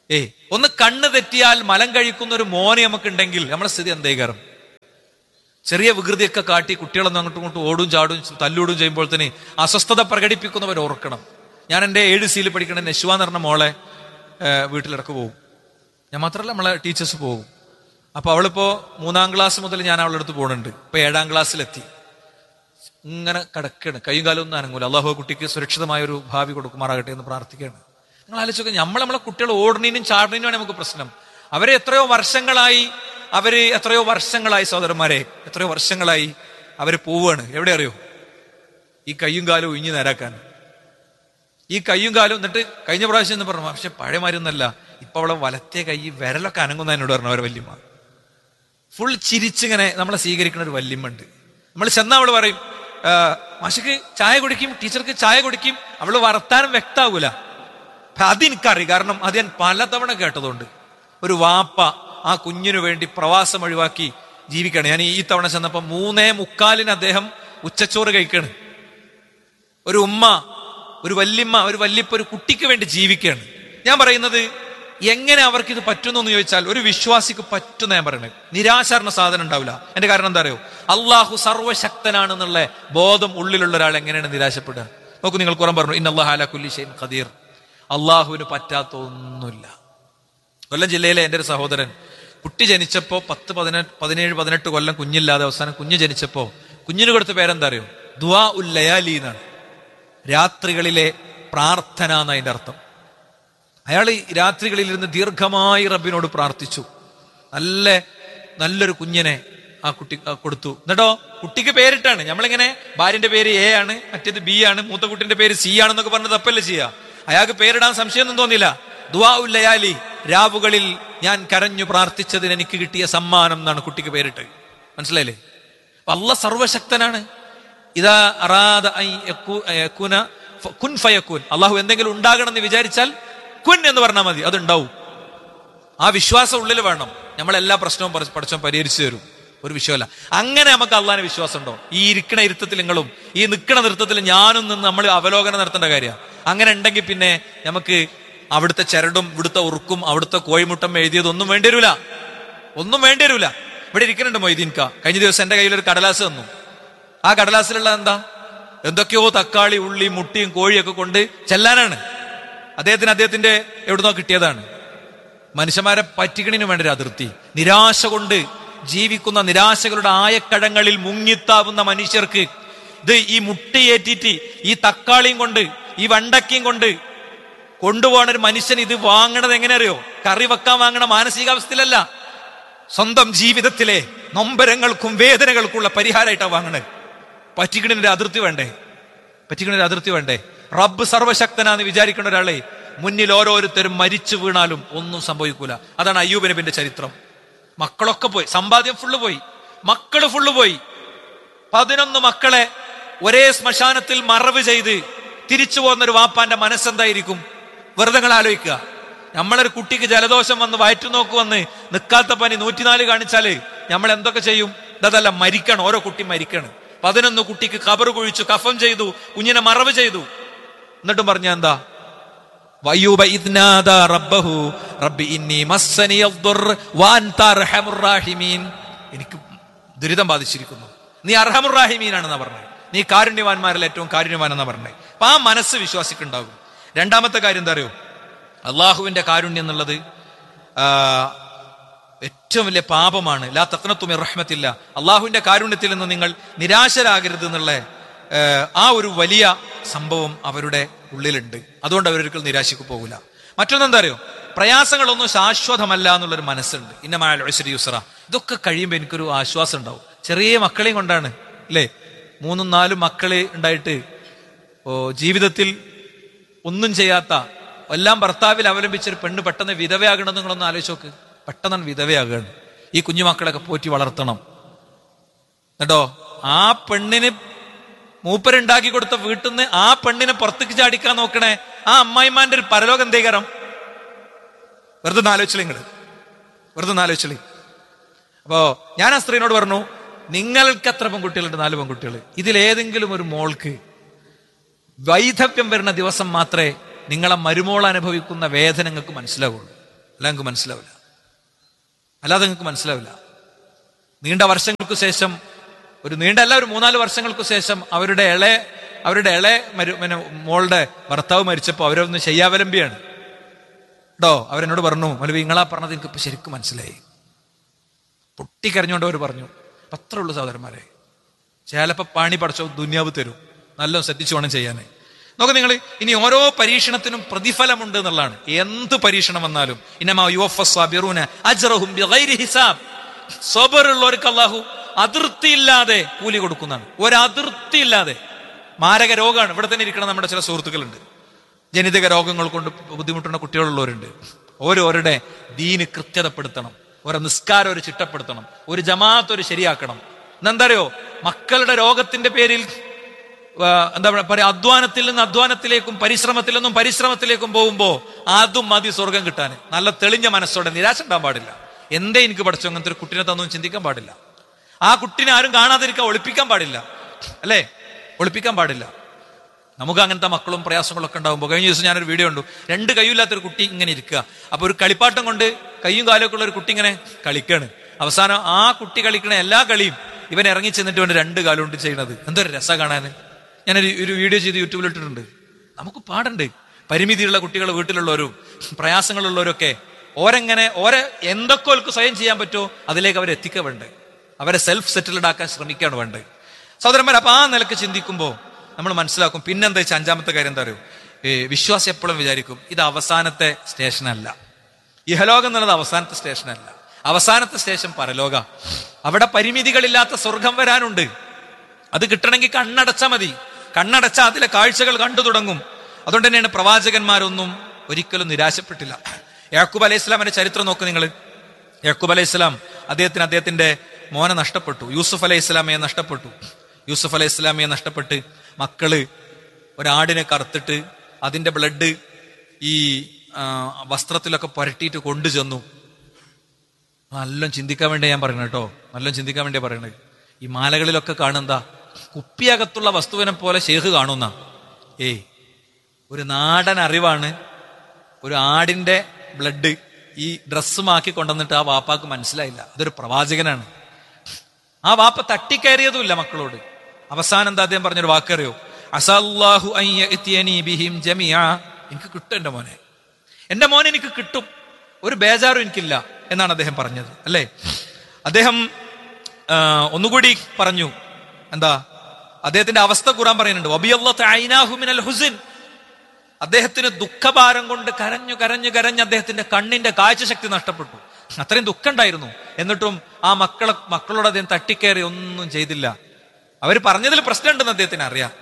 ഏയ് ഒന്ന് കണ്ണ് തെറ്റിയാൽ മലം കഴിക്കുന്ന ഒരു മോനെ നമുക്കുണ്ടെങ്കിൽ നമ്മുടെ സ്ഥിതി എന്തേ കയറും? ചെറിയ വികൃതിയൊക്കെ കാട്ടി കുട്ടികളൊന്നും അങ്ങോട്ടും ഇങ്ങോട്ടും ഓടും ചാടും തല്ലൂടും ചെയ്യുമ്പോൾ തന്നെ അസ്വസ്ഥത പ്രകടിപ്പിക്കുന്നവർ ഓർക്കണം. ഞാൻ എൻ്റെ ഏഴ് സിയിൽ പഠിക്കണ നെശ്വ എന്ന് പറഞ്ഞ മോളെ വീട്ടിലിടക്ക് പോകും. ഞാൻ മാത്രമല്ല, നമ്മളെ ടീച്ചേഴ്സ് പോകും. അപ്പൊ അവളിപ്പോ മൂന്നാം ക്ലാസ് മുതൽ ഞാൻ അവളുടെ അടുത്ത് പോകുന്നുണ്ട്. ഇപ്പൊ ഏഴാം ക്ലാസ്സിലെത്തി. ഇങ്ങനെ കിടക്കാണ്, കൈയും കാലം ഒന്നും അനങ്ങൂല. അള്ളാഹു കുട്ടിക്ക് സുരക്ഷിതമായ ഒരു ഭാവി കൊടുക്കുമാറാകട്ടെ എന്ന് പ്രാർത്ഥിക്കുകയാണ്. നിങ്ങൾ ആലോചിച്ചൊക്കെ, നമ്മൾ നമ്മളെ കുട്ടികൾ ഓടണീനും ചാടണീനുമാണ് നമുക്ക് പ്രശ്നം. അവരെ എത്രയോ വർഷങ്ങളായി അവര് എത്രയോ വർഷങ്ങളായി സഹോദരന്മാരെ എത്രയോ വർഷങ്ങളായി അവര് പോവുകയാണ്. എവിടെ അറിയോ? ഈ കയ്യും കാലും ഒഴിഞ്ഞു നേരാക്കാൻ. ഈ കയ്യും കാലും എന്നിട്ട് കഴിഞ്ഞ പ്രാവശ്യം എന്ന് പറഞ്ഞു, പക്ഷെ പഴയമാരൊന്നല്ല, ഇപ്പൊ അവളെ വലത്തെ കൈ വിരലൊക്കെ അനങ്ങുന്ന എന്നോട് പറഞ്ഞു അവരെ വല്യമ്മ. ഫുൾ ചിരിച്ചിങ്ങനെ നമ്മളെ സ്വീകരിക്കുന്ന ഒരു വല്യമ്മണ്ട്. നമ്മൾ ചെന്ന അവള് പറയും, മാഷക്ക് ചായ കുടിക്കും, ടീച്ചർക്ക് ചായ കുടിക്കും. അവള് വർത്താനം വ്യക്താവൂല. അതെനിക്കറിയാം, കാരണം അത് ഞാൻ പലതവണ കേട്ടതുകൊണ്ട്. ഒരു വാപ്പ ആ കുഞ്ഞിനു വേണ്ടി പ്രവാസം ഒഴിവാക്കി ജീവിക്കണം. ഞാൻ ഈ തവണ ചെന്നപ്പോ മൂന്നേ മുക്കാലിന് അദ്ദേഹം ഉച്ചച്ചോറ് കഴിക്കാണ്. ഒരു ഉമ്മ, ഒരു വല്യമ്മ, ഒരു വല്യപ്പ ഒരു കുട്ടിക്ക് വേണ്ടി ജീവിക്കുകയാണ്. ഞാൻ പറയുന്നത്, എങ്ങനെ അവർക്ക് ഇത് പറ്റുന്നു എന്ന് ചോദിച്ചാൽ ഒരു വിശ്വാസിക്ക് പറ്റുന്ന ഞാൻ പറയുന്നത്. നിരാശാരണ സാധനം ഉണ്ടാവില്ല. എന്റെ കാരണം എന്താ അറിയോ? അള്ളാഹു സർവശക്തനാണെന്നുള്ള ബോധം ഉള്ളിലുള്ള ഒരാൾ എങ്ങനെയാണ് നിരാശപ്പെടുക? നോക്കൂ, നിങ്ങൾ ഖുർആൻ പറഞ്ഞു, ഇന്നല്ലാഹു അലാ കുല്ലി ഷൈഇൻ ഖദീർ. അള്ളാഹുവിന് പറ്റാത്ത ഒന്നുമില്ല. കൊല്ലം ജില്ലയിലെ എൻ്റെ ഒരു സഹോദരൻ, കുട്ടി ജനിച്ചപ്പോ പത്ത് പതിനെട്ട് പതിനേഴ് പതിനെട്ട് കൊല്ലം കുഞ്ഞില്ലാതെ അവസാനം കുഞ്ഞ് ജനിച്ചപ്പോ കുഞ്ഞിന് കൊടുത്ത പേരെന്താ അറിയോ? ദുആ ഉൽ ലയാലി എന്നാണ്. രാത്രികളിലെ പ്രാർത്ഥന എന്നതിന്റെ അർത്ഥം. അയാൾ രാത്രികളിൽ ഇരുന്ന് ദീർഘമായി റബ്ബിനോട് പ്രാർത്ഥിച്ചു. നല്ല നല്ലൊരു കുഞ്ഞിനെ ആ കുട്ടി കൊടുത്തു. എന്നിട്ടോ കുട്ടിക്ക് പേരിട്ടാണ്. നമ്മളിങ്ങനെ ഭാര്യന്റെ പേര് എ ആണ്, മറ്റേത് ബി ആണ്, മൂത്ത കുട്ടിന്റെ പേര് സി ആണെന്നൊക്കെ പറഞ്ഞ് തപ്പല്ലേ ചെയ്യാ. അയാൾക്ക് പേരിടാൻ സംശയമൊന്നും തോന്നിയില്ല. ദുആ ഉൽ ലയാലി, രാവുകളിൽ ഞാൻ കരഞ്ഞു പ്രാർത്ഥിച്ചതിന് എനിക്ക് കിട്ടിയ സമ്മാനം എന്നാണ് കുട്ടിക്ക് പേരിട്ട്. മനസ്സിലായില്ലേ? അപ്പൊ അല്ലാഹ് സർവശക്തനാണ്. ഇദാ അറാദ അൻ യകൂന കുൻ ഫയകൂൻ. അള്ളാഹു എന്തെങ്കിലും ഉണ്ടാകണം എന്ന് വിചാരിച്ചാൽ കുൻ എന്ന് പറഞ്ഞാൽ മതി, അതുണ്ടാവും. ആ വിശ്വാസം ഉള്ളിൽ വേണം. നമ്മളെല്ലാ പ്രശ്നവും പഠിച്ചവൻ പരിഹരിച്ചു തരും. ഒരു വിഷയമല്ല. അങ്ങനെ നമുക്ക് അള്ളാഹിന് വിശ്വാസം ഉണ്ടോ? ഈ ഇരിക്കണ ഇരുത്തത്തിൽ നിങ്ങളും ഈ നിൽക്കണ നൃത്തത്തിൽ ഞാനും നിന്ന് നമ്മൾ അവലോകനം നടത്തേണ്ട കാര്യമാണ്. അങ്ങനെ ഉണ്ടെങ്കിൽ പിന്നെ നമുക്ക് അവിടുത്തെ ചരടും ഇവിടുത്തെ ഉറുക്കും അവിടുത്തെ കോഴിമുട്ടം എഴുതിയതൊന്നും വേണ്ടി വരൂല. ഒന്നും വേണ്ടി വരൂല. ഇവിടെ ഇരിക്കുന്നുണ്ട് മൊയ്തീൻക. കഴിഞ്ഞ ദിവസം എന്റെ കയ്യിൽ ഒരു കടലാസ് തന്നു. ആ കടലാസിലുള്ള എന്താ? എന്തൊക്കെയോ തക്കാളി, ഉള്ളി, മുട്ടിയും കോഴിയൊക്കെ കൊണ്ട് ചെല്ലാനാണ്. അദ്ദേഹത്തിന് അദ്ദേഹത്തിന്റെ എവിടുന്നോ കിട്ടിയതാണ്. മനുഷ്യന്മാരെ പറ്റിക്കണിന് വേണ്ട ഒരു അതിർത്തി. നിരാശ കൊണ്ട് ജീവിക്കുന്ന, നിരാശകളുടെ ആയക്കഴങ്ങളിൽ മുങ്ങിത്താവുന്ന മനുഷ്യർക്ക് ഇത് ഈ മുട്ടയേറ്റിട്ട് ഈ തക്കാളിയും കൊണ്ട് ഈ വണ്ടക്കയും കൊണ്ട് കൊണ്ടുപോകണ ഒരു മനുഷ്യൻ ഇത് വാങ്ങണത് എങ്ങനെ അറിയോ? കറി വെക്കാൻ വാങ്ങണ മാനസികാവസ്ഥയിലല്ല, സ്വന്തം ജീവിതത്തിലെ നൊമ്പരങ്ങൾക്കും വേദനകൾക്കുള്ള പരിഹാരമായിട്ടാണ് വാങ്ങണത്. പറ്റിക്കണിന്റെ അതിർത്തി വേണ്ടേ? പറ്റിക്കണിന്റെ അതിർത്തി വേണ്ടേ? റബ്ബ് സർവശക്തനാന്ന് വിചാരിക്കുന്ന ഒരാളെ മുന്നിൽ ഓരോരുത്തരും മരിച്ചു വീണാലും ഒന്നും സംഭവിക്കൂല. അതാണ് അയ്യൂബ് നബിന്റെ ചരിത്രം. മക്കളൊക്കെ പോയി, സമ്പാദ്യം ഫുള്ള് പോയി, മക്കള് ഫുള്ള് പോയി. പതിനൊന്ന് മക്കളെ ഒരേ ശ്മശാനത്തിൽ മറവ് ചെയ്ത് തിരിച്ചു പോകുന്ന ഒരു വാപ്പാന്റെ മനസ്സെന്തായിരിക്കും? വെറുതെ നിങ്ങൾ ആലോചിക്കുക. നമ്മളൊരു കുട്ടിക്ക് ജലദോഷം വന്ന് വയറ്റുനോക്ക് വന്ന് നിൽക്കാത്ത പനി നൂറ്റിനാല് കാണിച്ചാല് നമ്മൾ എന്തൊക്കെ ചെയ്യും? ഇതല്ല, മരിക്കണം. ഓരോ കുട്ടി മരിക്കണം. പതിനൊന്ന് കുട്ടിക്ക് ഖബർ കുഴിച്ചു, കഫം ചെയ്തു, കുഞ്ഞിനെ മറവ് ചെയ്തു. എന്നിട്ടും പറഞ്ഞ എന്താ? വയ്യൂബ ഇദ് നാദാ റബ്ബഹു റബ്ബി ഇന്നി മസ്സനിയദ് ദുർ വഅൻത അർഹമുർ റഹീമീൻ. എനിക്ക് ദുരിതം ബാധിച്ചിരിക്കുന്നു, നീ അർഹമുർ റഹീമീനാണെന്നാ പറഞ്ഞത്. നീ കാരുണ്യവാന്മാരിൽ ഏറ്റവും കാരുണ്യവാനെന്നാ പറഞ്ഞത്. അപ്പൊ ആ മനസ്സ് വിശ്വാസിക്കുണ്ടാകും. രണ്ടാമത്തെ കാര്യം എന്താ അറിയോ? അള്ളാഹുവിന്റെ കാരുണ്യം എന്നുള്ളത് ഏറ്റവും വലിയ പാപമാണ്. ലാ തഖ്നതു മിർ റഹ്മത്തില്ല. അള്ളാഹുവിന്റെ കാരുണ്യത്തിൽ നിന്ന് നിങ്ങൾ നിരാശരാകരുത് എന്നുള്ള ആ ഒരു വലിയ സംഭവം അവരുടെ ഉള്ളിലുണ്ട്. അതുകൊണ്ട് അവരൊരിക്കലും നിരാശയ്ക്ക് പോകില്ല. മറ്റൊന്നെന്താ അറിയോ? പ്രയാസങ്ങളൊന്നും ശാശ്വതമല്ല എന്നുള്ളൊരു മനസ്സുണ്ട്. ഇന്ന മഅൽ ഉസ്രി യുസ്റ. ഇതൊക്കെ കഴിയുമ്പോൾ എനിക്കൊരു ആശ്വാസം ഉണ്ടാവും. ചെറിയ മക്കളെയും കൊണ്ടാണ് അല്ലേ, മൂന്നും നാലും മക്കളെ ഉണ്ടായിട്ട് ഓ ജീവിതത്തിൽ ഒന്നും ചെയ്യാത്ത, എല്ലാം ഭർത്താവിൽ അവലംബിച്ചൊരു പെണ്ണ് പെട്ടെന്ന് വിധവയാകണമെന്ന് നിങ്ങളൊന്ന് ആലോചിച്ച് നോക്ക്. പെട്ടെന്ന് വിധവയാകുകയാണ്. ഈ കുഞ്ഞുമക്കളൊക്കെ പോറ്റി വളർത്തണം. കേട്ടോ, ആ പെണ്ണിന് മൂപ്പരുണ്ടാക്കി കൊടുത്ത വീട്ടിൽ നിന്ന് ആ പെണ്ണിനെ പുറത്തേക്ക് ചാടിക്കാൻ നോക്കണേ ആ അമ്മായിമാന്റെ ഒരു പരലോകം എന്തേകരം? വെറുതെ ആലോചിച്ചില്ല നിങ്ങള്, വെറുതെ ആലോചിച്ചില്ല. അപ്പോ ഞാൻ ആ സ്ത്രീനോട് പറഞ്ഞു, നിങ്ങൾക്ക് എത്ര പെൺകുട്ടികളുണ്ട്? നാല് പെൺകുട്ടികൾ. ഇതിലേതെങ്കിലും ഒരു മോൾക്ക് വൈധവ്യം വരുന്ന ദിവസം മാത്രമേ നിങ്ങളെ മരുമോൾ അനുഭവിക്കുന്ന വേദന നിങ്ങൾക്ക് മനസ്സിലാവുള്ളൂ. അല്ല നിങ്ങൾക്ക് മനസ്സിലാവില്ല, അല്ലാതെ നിങ്ങൾക്ക് മനസ്സിലാവില്ല. നീണ്ട വർഷങ്ങൾക്ക് ശേഷം, ഒരു നീണ്ട അല്ല ഒരു മൂന്നാല് വർഷങ്ങൾക്ക് ശേഷം അവരുടെ ഇളയ അവരുടെ ഇളയ മരു മോളുടെ ഭർത്താവ് മരിച്ചപ്പോൾ അവരൊന്ന് ശയ്യാവലംബിയാണ് കേട്ടോ. അവരെന്നോട് പറഞ്ഞു, മൗലവി നിങ്ങളാ പറഞ്ഞത് എനിക്ക് ഇപ്പൊ ശരിക്കും മനസ്സിലായി. പൊട്ടിക്കരഞ്ഞുകൊണ്ട് അവർ പറഞ്ഞു, അത്രേ ഉള്ളൂ സഹോദരന്മാരെ, ചിലപ്പോൾ പാണി പടച്ചോ ദുന്യാവ് തരും, നല്ല ശ്രദ്ധിച്ചു വേണം ചെയ്യാനേ. നോക്ക് നിങ്ങൾ, ഇനി ഓരോ പരീക്ഷണത്തിനും പ്രതിഫലമുണ്ട് എന്നുള്ളതാണ്. എന്ത് പരീക്ഷണം വന്നാലും ഇന്നമാ യുവഫ്ഫസ് സാബിറൂന അജ്റഹും ബിഗൈരി ഹിസാബ്, സബറുള്ളവർക്ക് അല്ലാഹു അതിർത്തിയില്ലാതെ കൂലി കൊടുക്കുന്നതാണ്. ഒരതിർത്തിയില്ലാതെ. മാരക രോഗമാണ്. ഇവിടെ തന്നെ ഇരിക്കണം നമ്മുടെ ചില സുഹൃത്തുക്കളുണ്ട്, ജനിതക രോഗങ്ങൾ കൊണ്ട് ബുദ്ധിമുട്ടുന്ന കുട്ടികളുള്ളവരുണ്ട്. ഓരോരുടെ ദീന് കൃത്യതപ്പെടുത്തണം, ഓരോ നിസ്കാരം ഒരു ചിട്ടപ്പെടുത്തണം, ഒരു ജമാഅത്ത് ഒരു ശരിയാക്കണം. എന്താ അറിയോ, മക്കളുടെ രോഗത്തിന്റെ പേരിൽ എന്താ പറയാ, അധ്വാനത്തിൽ നിന്ന് അധ്വാനത്തിലേക്കും പരിശ്രമത്തിൽ നിന്നും പരിശ്രമത്തിലേക്കും പോകുമ്പോ അതും മതി സ്വർഗം കിട്ടാൻ. നല്ല തെളിഞ്ഞ മനസ്സോടെ നിരാശ ഉണ്ടാകാൻ പാടില്ല. എന്തേ എനിക്ക് പഠിച്ചോ അങ്ങനത്തെ ഒരു കുട്ടിനെ തന്നൊന്നും ചിന്തിക്കാൻ പാടില്ല. ആ കുട്ടിനെ ആരും കാണാതിരിക്കാൻ ഒളിപ്പിക്കാൻ പാടില്ല, അല്ലേ? ഒളിപ്പിക്കാൻ പാടില്ല. നമുക്ക് അങ്ങനത്തെ മക്കളും പ്രയാസങ്ങളൊക്കെ ഉണ്ടാകുമ്പോൾ, കഴിഞ്ഞ ദിവസം ഞാനൊരു വീഡിയോ കണ്ടു, രണ്ട് കൈയില്ലാത്തൊരു കുട്ടി ഇങ്ങനെ ഇരിക്കുക. അപ്പൊ ഒരു കളിപ്പാട്ടം കൊണ്ട് കയ്യും കാലൊക്കെ ഉള്ള ഒരു കുട്ടി ഇങ്ങനെ കളിക്കാണ്. അവസാനം ആ കുട്ടി കളിക്കണ എല്ലാ കളിയും ഇവൻ ഇറങ്ങി ചെന്നിട്ട് വേണ്ട രണ്ട് കാലം കൊണ്ട് ചെയ്യണത്. എന്തൊരു രസം കാണാന്. ഞാനൊരു ഒരു വീഡിയോ ചെയ്ത് യൂട്യൂബിൽ ഇട്ടിട്ടുണ്ട്. നമുക്ക് പാടുണ്ട്. പരിമിതിയുള്ള കുട്ടികൾ വീട്ടിലുള്ളവരും പ്രയാസങ്ങളുള്ളവരും ഒക്കെ ഓരെങ്ങനെ ഓരെ എന്തൊക്കെ അവർക്ക് സ്വയം ചെയ്യാൻ പറ്റുമോ അതിലേക്ക് അവരെ എത്തിക്കാൻ വേണ്ടേ, അവരെ സെൽഫ് സെറ്റിൽഡ് ആക്കാൻ ശ്രമിക്കുകയാണ് വേണ്ടത് സഹോദരന്മാർ. അപ്പൊ ആ നിലക്ക് ചിന്തിക്കുമ്പോൾ നമ്മൾ മനസ്സിലാക്കും. പിന്നെന്താ വെച്ചാൽ അഞ്ചാമത്തെ കാര്യം എന്താ അറിയോ, വിശ്വാസി എപ്പോഴും വിചാരിക്കും ഇത് അവസാനത്തെ സ്റ്റേഷനല്ല, ഇഹലോകം എന്നുള്ളത് അവസാനത്തെ സ്റ്റേഷനല്ല. അവസാനത്തെ സ്റ്റേഷൻ പരലോക. അവിടെ പരിമിതികളില്ലാത്ത സ്വർഗം വരാനുണ്ട്. അത് കിട്ടണമെങ്കിൽ കണ്ണടച്ചാൽ മതി. കണ്ണടച്ചാൽ അതിലെ കാഴ്ചകൾ കണ്ടു തുടങ്ങും. അതുകൊണ്ട് തന്നെയാണ് പ്രവാചകന്മാരൊന്നും ഒരിക്കലും നിരാശപ്പെട്ടില്ല. യാക്കൂബ് അലൈഹി ഇസ്ലാമിന്റെ ചരിത്രം നോക്ക് നിങ്ങൾ. യാക്കൂബ് അലൈഹി ഇസ്ലാം അദ്ദേഹത്തിന് അദ്ദേഹത്തിന്റെ മോനെ നഷ്ടപ്പെട്ടു. യൂസുഫ് അലൈഹി ഇസ്ലാമയെ നഷ്ടപ്പെട്ടു. യൂസുഫ് അലൈഹി ഇസ്ലാമയെ നഷ്ടപ്പെട്ട് മക്കള് ഒരാടിനെ കറുത്തിട്ട് അതിന്റെ ബ്ലഡ് ഈ വസ്ത്രത്തിലൊക്കെ പുരട്ടിയിട്ട് കൊണ്ടുചെന്നു. നല്ല ചിന്തിക്കാൻ വേണ്ടി ഞാൻ പറയണേ കേട്ടോ, നല്ല ചിന്തിക്കാൻ വേണ്ടിയാ പറയണത്. ഈ മാലകളിലൊക്കെ കാണുന്ന കുപ്പിയകത്തുള്ള വസ്തുവിനെ പോലെ ഷേഖ് കാണുന്ന ഏയ് ഒരു നാടൻ അറിവാണ്. ഒരു ആടിന്റെ ബ്ലഡ് ഈ ഡ്രസ്സുമാക്കി കൊണ്ടുവന്നിട്ട് ആ വാപ്പാക്ക് മനസ്സിലായില്ല അതൊരു പ്രവാചകനാണ്. ആ വാപ്പ തട്ടിക്കയറിയതുമില്ല മക്കളോട്. അവസാനം എന്താ അദ്ദേഹം പറഞ്ഞൊരു വാക്കറിയോ, അസല്ലാഹു അയ്യഅ്തിയനി ബിഹിം ജമിഅ, എനിക്ക് കിട്ടും എന്റെ മോനെ, എന്റെ മോനെ എനിക്ക് കിട്ടും, ഒരു ബേജാറും എനിക്കില്ല എന്നാണ് അദ്ദേഹം പറഞ്ഞത്, അല്ലേ? അദ്ദേഹം ഒന്നുകൂടി പറഞ്ഞു, എന്താ അദ്ദേഹത്തിന്റെ അവസ്ഥ ഖുർആൻ പറയുന്നുണ്ട്, വബിയല്ലാഹു ഐനാഹു മിനൽ ഹുസ്ൻ, അദ്ദേഹത്തിന് ദുഃഖഭാരം കൊണ്ട് കരഞ്ഞു കരഞ്ഞു കരഞ്ഞ് അദ്ദേഹത്തിന്റെ കണ്ണിന്റെ കാഴ്ചശക്തി നഷ്ടപ്പെട്ടു. അത്രയും ദുഃഖം ഉണ്ടായിരുന്നു. എന്നിട്ടും ആ മക്കളെ മക്കളോട് അദ്ദേഹം തട്ടിക്കയറി ഒന്നും ചെയ്തില്ല. അവർ പറഞ്ഞതിൽ പ്രശ്നമുണ്ടെന്ന് അദ്ദേഹത്തിന് അറിയാം.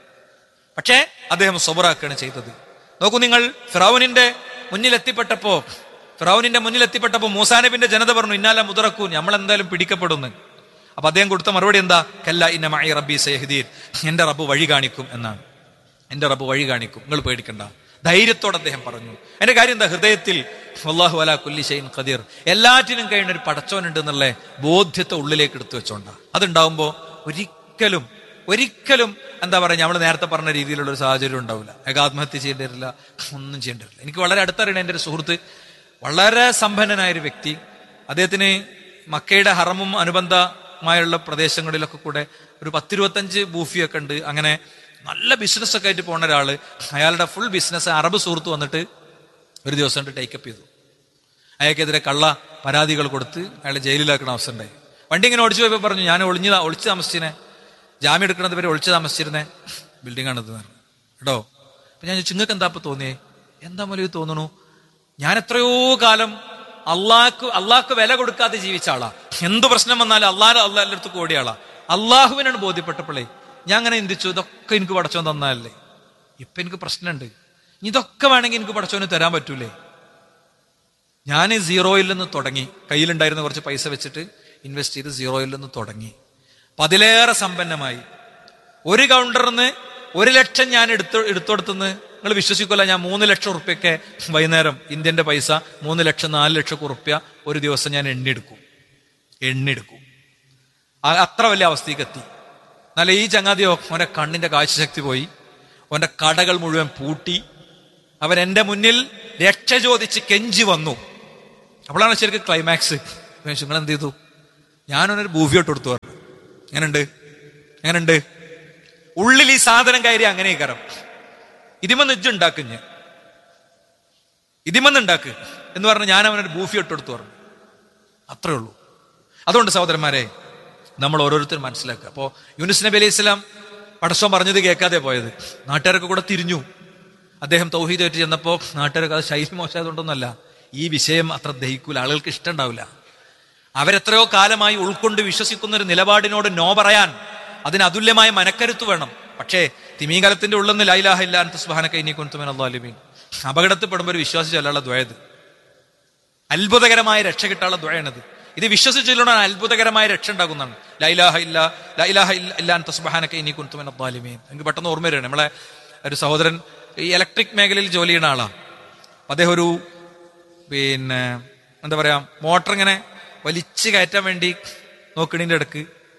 പക്ഷേ അദ്ദേഹം സബറാക്കുകയാണ് ചെയ്തത്. നോക്കൂ നിങ്ങൾ, ഫിറൗനിന്റെ മുന്നിൽ എത്തിപ്പെട്ടപ്പോ ഫിറൗനിന്റെ മുന്നിൽ എത്തിപ്പെട്ടപ്പോ മൂസാ നബിന്റെ ജനത പറഞ്ഞു, ഇന്നാല മുദറക്കൂൻ, നമ്മൾ എന്തായാലും പിടിക്കപ്പെടുന്നു. അപ്പൊ അദ്ദേഹം കൊടുത്ത മറുപടി എന്താ, കല്ല ഇന്ന മഅ റബ്ബി സയഹ്ദീൻ, എന്റെ റബ്ബ് വഴി കാണിക്കും എന്നാണ്. എന്റെ റബ്ബ് വഴി കാണിക്കും, നിങ്ങൾ പേടിക്കണ്ട, ധൈര്യത്തോടെ അദ്ദേഹം പറഞ്ഞു. എന്റെ കാര്യം എന്താ, ഹൃദയത്തിൽ വല്ലാഹു അലാ കുല്ലി ഷൈഇൻ ഖദീർ, എല്ലാറ്റിനും കഴിയുന്ന ഒരു പടച്ചോനുണ്ട് എന്നുള്ള ബോധ്യത്തെ ഉള്ളിലേക്ക് എടുത്തു വെച്ചോണ്ട. അതുണ്ടാവുമ്പോ ഒരിക്കലും ഒരിക്കലും എന്താ പറയുക, നമ്മൾ നേരത്തെ പറഞ്ഞ രീതിയിലുള്ള ഒരു സാഹചര്യം ഉണ്ടാവില്ല. അയാൾക്ക് ആത്മഹത്യ ചെയ്യേണ്ടി വരില്ല, ഒന്നും ചെയ്യേണ്ടി വരില്ല. എനിക്ക് വളരെ അടുത്തറിയണ എൻ്റെ ഒരു സുഹൃത്ത്, വളരെ സമ്പന്നനായൊരു വ്യക്തി, അദ്ദേഹത്തിന് മക്കയുടെ ഹറമും അനുബന്ധമായുള്ള പ്രദേശങ്ങളിലൊക്കെ കൂടെ ഒരു പത്തിരുപത്തഞ്ച് ബൂഫിയൊക്കെ ഉണ്ട്. അങ്ങനെ നല്ല ബിസിനസ്സൊക്കെ ആയിട്ട് പോകുന്ന ഒരാള്, അയാളുടെ ഫുൾ ബിസിനസ് അറബ് സുഹൃത്ത് വന്നിട്ട് ഒരു ദിവസം കൊണ്ട് ടേക്കപ്പ് ചെയ്തു. അയാൾക്കെതിരെ കള്ള പരാതികൾ കൊടുത്ത് അയാളെ ജയിലിലാക്കുന്ന അവസ്ഥ ഉണ്ടായി. വണ്ടി ഇങ്ങനെ ഓടിച്ചു പോയപ്പോൾ പറഞ്ഞു, ഞാൻ ഒളിഞ്ഞ് ഒളിച്ച് താമസിച്ചിനെ, ജാമ്യം എടുക്കുന്നത് വരെ ഒളിച്ച് താമസിച്ചിരുന്നേ ബിൽഡിംഗ് ആണിത് കേട്ടോ. അപ്പൊ ഞാൻ ചിങ്ങക്ക് എന്താ ഇപ്പൊ തോന്നിയേ, എന്താ മൂലം തോന്നണു, ഞാൻ എത്രയോ കാലം അള്ളാഹ്ക്ക് അള്ളാഹ്ക്ക് വില കൊടുക്കാതെ ജീവിച്ച ആളാ. എന്ത് പ്രശ്നം വന്നാലും അള്ളാഹ് അള്ളാഹ് അടുത്ത് ഓടിയ ആളാ. അള്ളാഹുവിനാണ് ബോധ്യപ്പെട്ടപ്പോഴേ ഞാൻ അങ്ങനെ ചിന്തിച്ചു, ഇതൊക്കെ എനിക്ക് പടച്ചോൻ തന്നതല്ലേ, ഇപ്പൊ എനിക്ക് പ്രശ്നമുണ്ട്, ഇതൊക്കെ വേണമെങ്കിൽ എനിക്ക് പടച്ചോന് തരാൻ പറ്റൂലേ. ഞാൻ സീറോയിൽ നിന്ന് തുടങ്ങി, കയ്യിലുണ്ടായിരുന്ന കുറച്ച് പൈസ വെച്ചിട്ട് ഇൻവെസ്റ്റ് ചെയ്ത് സീറോയിൽ നിന്ന് തുടങ്ങി. അപ്പൊ അതിലേറെ സമ്പന്നമായി. ഒരു കൗണ്ടറിന്ന് ഒരു ലക്ഷം ഞാൻ എടുത്തു എടുത്തോടത്തുനിന്ന് നിങ്ങൾ വിശ്വസിക്കില്ല, ഞാൻ മൂന്ന് ലക്ഷം ഉറുപ്പ്യൊക്കെ വൈകുന്നേരം ഇന്ത്യന്റെ പൈസ മൂന്ന് ലക്ഷം നാല് ലക്ഷം ഉറുപ്പ്യ ഒരു ദിവസം ഞാൻ എണ്ണിയെടുക്കും എണ്ണിയെടുക്കും അത്ര വലിയ അവസ്ഥയ്ക്ക് എത്തി. എന്നാൽ ഈ ചങ്ങാതിയോ, അവന്റെ കണ്ണിന്റെ കാഴ്ചശക്തി പോയി, അവന്റെ കടകൾ മുഴുവൻ പൂട്ടി. അവൻ എന്റെ മുന്നിൽ രക്ഷ ചോദിച്ച് കെഞ്ചി വന്നു, അപ്പോഴാണ് ശരിക്കും ക്ലൈമാക്സ്. നിങ്ങൾ എന്ത് ചെയ്തു? ഞാനൊരു ബൂഫി ഇട്ട് കൊടുത്തു പറഞ്ഞു. എങ്ങനെയുണ്ട് എങ്ങനെയുണ്ട് ഉള്ളിൽ ഈ സാധനം കയറി അങ്ങനെ കയറും. ഇതിമന്ന് ഇജ്ജുണ്ടാക്കുഞ്ഞ് ഇതിമന്ന് ഉണ്ടാക്ക് എന്ന് പറഞ്ഞ് ഞാൻ അവനൊരു ബൂഫി ഇട്ട് കൊടുത്തു പറഞ്ഞു. അത്രേ ഉള്ളൂ. അതുകൊണ്ട് സഹോദരന്മാരെ, നമ്മൾ ഓരോരുത്തരും മനസ്സിലാക്കുക. അപ്പോ യൂനുസ് നബി അലൈഹി സ്വലാം പടച്ചോൻ പറഞ്ഞത് കേൾക്കാതെ പോയത്. നാട്ടുകാരൊക്കെ കൂടെ തിരിഞ്ഞു. അദ്ദേഹം തൗഹീദായിട്ട് ചെന്നപ്പോ നാട്ടുകാരൊക്കെ അത് ശൈലി മോശമായതുകൊണ്ടൊന്നല്ല, ഈ വിഷയം അത്ര ദഹിക്കൂല, ആളുകൾക്ക് ഇഷ്ടമുണ്ടാവില്ല. അവരെത്രയോ കാലമായി ഉൾക്കൊണ്ട് വിശ്വസിക്കുന്ന ഒരു നിലപാടിനോട് നോ പറയാൻ അതിന് അതുല്യമായ മനക്കരുത്ത് വേണം. പക്ഷേ തിമീകലത്തിന്റെ ഉള്ളിൽ നിന്ന് ലാ ഇലാഹ ഇല്ലാ അൻത സുബ്ഹാനക ഇന്നീ കുൻതു മിനൽ ളാലിമീൻ അപകടത്തിൽപ്പെടുമ്പോൾ ഒരു വിശ്വാസി ചൊല്ലാനുള്ള ദുആയത്, അത്ഭുതകരമായ രക്ഷ കിട്ടാനുള്ള ദുആയാണിത്. ഇത് വിശ്വസിച്ചുള്ള അത്ഭുതകരമായ രക്ഷ ഉണ്ടാകുന്നതാണ്. ലാ ഇലാഹ ഇല്ലാ ലാ ഇലാഹ ഇല്ലാ അൻത സുബ്ഹാനക ഇന്നീ കുൻതു മിനൽ ളാലിമീൻ. എനിക്ക് പെട്ടെന്ന് ഓർമ്മ വരികയാണ്, നമ്മളെ ഒരു സഹോദരൻ ഈ ഇലക്ട്രിക് മേഖലയിൽ ജോലി ചെയ്യുന്ന ആളാണ്. അദ്ദേഹം ഒരു പിന്നെ എന്താ പറയാ മോട്ടർ ഇങ്ങനെ വലിച്ചു കയറ്റാൻ വേണ്ടി നോക്കണീൻ്റെ ഇടക്ക്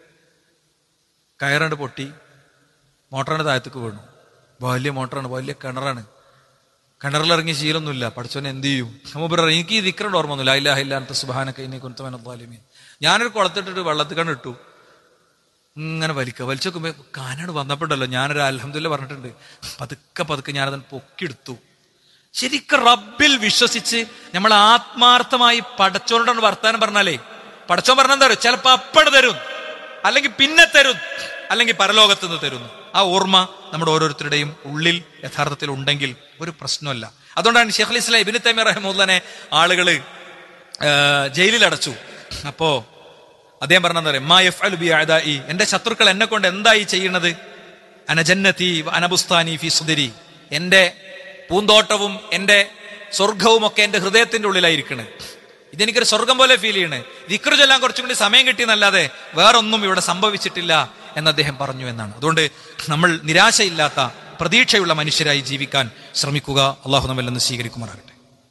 കയറണ്ട് പൊട്ടി മോട്ടറിന്റെ താഴത്തേക്ക് വീണു. വലിയ മോട്ടറാണ്, വലിയ കിണറാണ്. കിണറിലിറങ്ങി ശീലമൊന്നുമില്ല. പഠിച്ചോനെ എന്ത് ചെയ്യും? മൂപ്പർ എനിക്ക് ഈ ദിക്റിന്റെ ഓർമ്മ ഒന്നുമില്ല. ലാ ഇലാഹ ഇല്ലാ അൻത സുബ്ഹാനക ഇന്നീ കുൻതു മിനൽ ളാലിമീൻ. ഞാനൊരു കുളത്തിട്ടിട്ട് വെള്ളത്തിൽ കണ്ട് ഇട്ടു, ഇങ്ങനെ വലിക്കുക. വലിച്ചു നോക്കുമ്പോ കാനാട് വന്നപ്പോണ്ടല്ലോ ഞാനൊരു അൽഹംദുലില്ലാ പറഞ്ഞിട്ടുണ്ട്. പതുക്കെ പതുക്കെ ഞാനതിന് പൊക്കിയെടുത്തു. ശരിക്കും റബ്ബിൽ വിശ്വസിച്ച് നമ്മൾ ആത്മാർത്ഥമായി പടച്ചോനോടാണ് വർത്താനം പറഞ്ഞാലേ പടച്ചോൻ പറഞ്ഞാൽ തരും. ചിലപ്പോ അപ്പട് തരും, അല്ലെങ്കിൽ പിന്നെ തരും, അല്ലെങ്കിൽ പരലോകത്ത് നിന്ന് തരുന്നു. ആ ഓർമ്മ നമ്മുടെ ഓരോരുത്തരുടെയും ഉള്ളിൽ യഥാർത്ഥത്തിൽ ഉണ്ടെങ്കിൽ ഒരു പ്രശ്നമല്ല. അതുകൊണ്ടാണ് ശൈഖുൽ ഇസ്ലാം ഇബ്നു തൈമിയ്യ റഹിമഹുല്ലാഹനെ ആളുകള് ജയിലിൽ അടച്ചു. അപ്പോ അദ്ദേഹം പറഞ്ഞാൽ പറയാം, മാ യഫ്അലു ബി അഅദാഇ, എന്റെ ശത്രുക്കൾ എന്നെ കൊണ്ട് എന്തായി ചെയ്യുന്നത്? അന ജന്നതി വ അന ബുസ്താനി ഫീ സുദരി, എന്റെ പൂന്തോട്ടവും എന്റെ സ്വർഗവും ഒക്കെ എന്റെ ഹൃദയത്തിന്റെ ഉള്ളിലായിരിക്കണ്. ഇതെനിക്കൊരു സ്വർഗം പോലെ ഫീൽ ചെയ്യണ്. ദിക്ർ ചൊല്ലാൻ കുറച്ചും കൂടി സമയം കിട്ടിയെന്നല്ലാതെ വേറൊന്നും ഇവിടെ സംഭവിച്ചിട്ടില്ല എന്ന് അദ്ദേഹം പറഞ്ഞു എന്നാണ്. അതുകൊണ്ട് നമ്മൾ നിരാശയില്ലാത്ത പ്രതീക്ഷയുള്ള മനുഷ്യരായി ജീവിക്കാൻ ശ്രമിക്കുക. അള്ളാഹു നമ്മിൽ നിന്ന് സ്വീകരിക്കുമാറാകട്ടെ.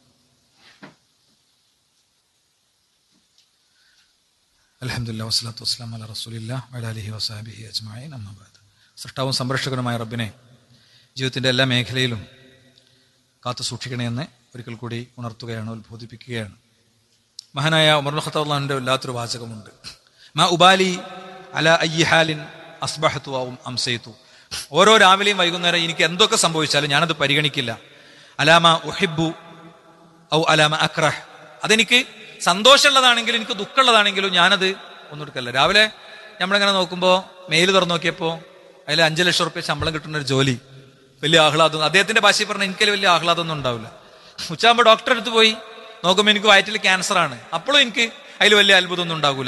അൽഹംദുലില്ലാഹി വസ്സലാത്തു വസ്സലാമു അലാ റസൂലില്ലാഹി വഅലാ ആലിഹി വസഹ്ബിഹി അജ്മഈൻ. അമ്മാ ബഅദ്. സൃഷ്ടാവും സംരക്ഷകനുമായ റബ്ബിനെ ജീവിതത്തിന്റെ എല്ലാ മേഖലയിലും കാത്തു സൂക്ഷിക്കണമെന്ന് ഒരിക്കൽ കൂടി ഉണർത്തുകയാണ്, ഉത്ബോധിപ്പിക്കുകയാണ്. മഹാനായ ഉമർ ഇബ്നു ഖത്താബ് റളിയല്ലാഹു അൻഹു വല്ലാത്തൊരു വാചകമുണ്ട്, മാ ഉബാലി അലാ അയ്യി ഹാലിൻ അസ്ബഹതു ഔ അംസൈതു. ഓരോ രാവിലെയും വൈകുന്നേരം എനിക്ക് എന്തൊക്കെ സംഭവിച്ചാലും ഞാനത് പരിഗണിക്കില്ല. അലാമ ഉഹിബ്ബു ഔ അലാമ അക്റഹ്, അതെനിക്ക് സന്തോഷമുള്ളതാണെങ്കിലും എനിക്ക് ദുഃഖമുള്ളതാണെങ്കിലും ഞാനത് ഒന്നും എടുക്കല്ല. രാവിലെ നമ്മളിങ്ങനെ നോക്കുമ്പോൾ മെയിൽ തുറന്നു നോക്കിയപ്പോൾ അതിൽ അഞ്ചു ലക്ഷം റുപ്യ ശമ്പളം കിട്ടുന്ന ഒരു ജോലി, വലിയ ആഹ്ലാദം. അദ്ദേഹത്തിന്റെ ഭാഷയിൽ പറഞ്ഞാൽ എനിക്കതിൽ വലിയ ആഹ്ലാദമൊന്നും ഉണ്ടാവില്ല. ഉച്ചയാകുമ്പോൾ ഡോക്ടറെ അടുത്ത് പോയി നോക്കുമ്പോൾ എനിക്ക് വയറ്റിൽ ക്യാൻസർ ആണ്, അപ്പോഴും എനിക്ക് അതിൽ വലിയ അത്ഭുതമൊന്നും ഉണ്ടാകൂല.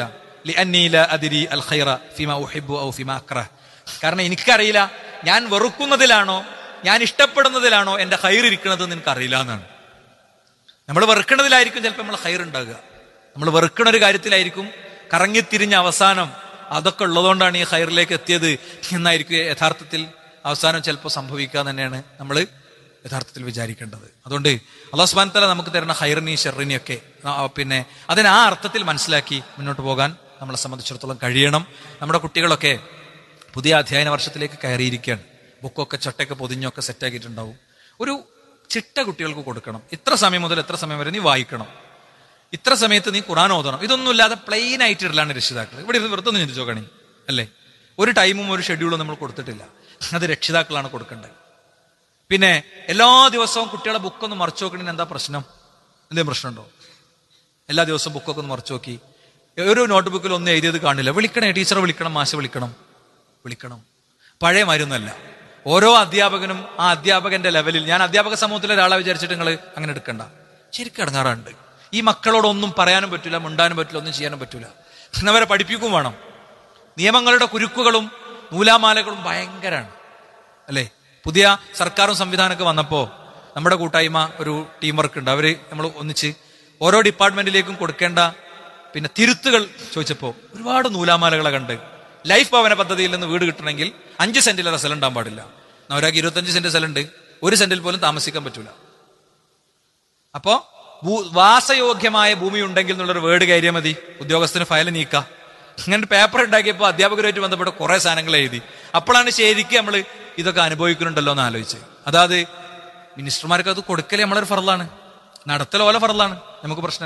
കാരണം എനിക്കറിയില്ല ഞാൻ വെറുക്കുന്നതിലാണോ ഞാൻ ഇഷ്ടപ്പെടുന്നതിലാണോ എന്റെ ഹൈർ ഇരിക്കുന്നത് എന്ന് എനിക്കറിയില്ല എന്നാണ്. നമ്മൾ വെറുക്കുന്നതിലായിരിക്കും ചിലപ്പോൾ നമ്മൾ ഹൈർ ഉണ്ടാകുക, നമ്മൾ വെറുക്കുന്ന ഒരു കാര്യത്തിലായിരിക്കും കറങ്ങിത്തിരിഞ്ഞ അവസാനം അതൊക്കെ ഉള്ളതുകൊണ്ടാണ് ഈ ഹൈറിലേക്ക് എത്തിയത് എന്നായിരിക്കും യഥാർത്ഥത്തിൽ അവസാനം ചിലപ്പോൾ സംഭവിക്കുക തന്നെയാണ് നമ്മൾ യഥാർത്ഥത്തിൽ വിചാരിക്കേണ്ടത്. അതുകൊണ്ട് അല്ലാഹു സുബ്ഹാനഹു വ തആല നമുക്ക് തരുന്ന ഹൈറിനെയും ഷർറിനെയും ഒക്കെ പിന്നെ അതിന് ആ അർത്ഥത്തിൽ മനസ്സിലാക്കി മുന്നോട്ട് പോകാൻ നമ്മളെ സംബന്ധിച്ചിടത്തോളം കഴിയണം. നമ്മുടെ കുട്ടികളൊക്കെ പുതിയ അധ്യയന വർഷത്തിലേക്ക് കയറിയിരിക്കുകയാണ്. ബുക്കൊക്കെ ചട്ടയൊക്കെ പൊതിഞ്ഞൊക്കെ സെറ്റാക്കിയിട്ടുണ്ടാവും. ഒരു ചിട്ട കുട്ടികൾക്ക് കൊടുക്കണം. ഇത്ര സമയം മുതൽ എത്ര സമയം വരെ നീ വായിക്കണം, ഇത്ര സമയത്ത് നീ ഖുർആൻ ഓതണം. ഇതൊന്നും ഇല്ലാതെ പ്ലെയിൻ ആയിട്ട് ഇടലാണ് രക്ഷിതാക്കൾ. ഇവിടെ ഇരുന്ന് വെറുതെ ചിന്തിച്ചോ കണി അല്ലേ? ഒരു ടൈമും ഒരു ഷെഡ്യൂളും നമ്മൾ കൊടുത്തിട്ടില്ല. അത് രക്ഷിതാക്കളാണ് കൊടുക്കേണ്ടത്. പിന്നെ എല്ലാ ദിവസവും കുട്ടികളെ ബുക്കൊന്ന് മറിച്ചു നോക്കണേന് എന്താ പ്രശ്നം? എന്തെങ്കിലും പ്രശ്നമുണ്ടോ? എല്ലാ ദിവസവും ബുക്കൊക്കെ ഒന്ന് മറിച്ചു നോക്കി ഒരു നോട്ട് ബുക്കിൽ ഒന്നും എഴുതിയത് കാണില്ല. വിളിക്കണേ, ടീച്ചറെ വിളിക്കണം, മാഷെ വിളിക്കണം, വിളിക്കണം. പഴയ മരുന്നല്ല. ഓരോ അധ്യാപകനും ആ അധ്യാപകന്റെ ലെവലിൽ, ഞാൻ അധ്യാപക സമൂഹത്തിലെ ഒരാളെ വിചാരിച്ചിട്ട് നിങ്ങൾ അങ്ങനെ എടുക്കണ്ട. ശരിക്കും ഇടങ്ങാറുണ്ട്. ഈ മക്കളോടൊന്നും പറയാനും പറ്റില്ല, മിണ്ടാനും പറ്റില്ല, ഒന്നും ചെയ്യാനും പറ്റില്ല. അവരെ പഠിപ്പിക്കും വേണം. നിയമങ്ങളുടെ കുരുക്കുകളും നൂലാമാലകളും ഭയങ്കരമാണ് അല്ലേ? പുതിയ സർക്കാരും സംവിധാനമൊക്കെ വന്നപ്പോൾ നമ്മുടെ കൂട്ടായ്മ ഒരു ടീം വർക്ക് ഉണ്ട്. അവര് നമ്മൾ ഒന്നിച്ച് ഓരോ ഡിപ്പാർട്ട്മെന്റിലേക്കും കൊടുക്കേണ്ട പിന്നെ തിരുത്തുകൾ ചോദിച്ചപ്പോൾ ഒരുപാട് നൂലാമാലകളെ കണ്ട്. ലൈഫ് ഭവന പദ്ധതിയിൽ നിന്ന് വീട് കിട്ടണമെങ്കിൽ അഞ്ച് സെന്റിലേറെ സ്ഥലം ഉണ്ടാകാൻ പാടില്ല. ഒരാൾക്ക് ഇരുപത്തഞ്ച് സെന്റ് സ്ഥലമുണ്ട്, ഒരു സെന്റിൽ പോലും താമസിക്കാൻ പറ്റൂല. അപ്പോ വാസയോഗ്യമായ ഭൂമി ഉണ്ടെങ്കിൽ എന്നുള്ളൊരു വേർഡ് കയറിയാൽ മതി, ഉദ്യോഗസ്ഥന് ഫയൽ നീക്കാം. ഇങ്ങനെ പേപ്പർ ഉണ്ടാക്കിയപ്പോൾ അധ്യാപകരുമായിട്ട് ബന്ധപ്പെട്ട കുറെ സാധനങ്ങൾ എഴുതി. അപ്പോഴാണ് ശരിക്കും നമ്മൾ ഇതൊക്കെ അനുഭവിക്കുന്നുണ്ടല്ലോ എന്ന് ആലോചിച്ച്. അതായത് മിനിസ്റ്റർമാർക്ക് അത് കൊടുക്കലേ നമ്മളൊരു ഫറലാണ്, നടത്തൽ ഓല ഫറലാണ്, നമുക്ക് പ്രശ്നമില്ല.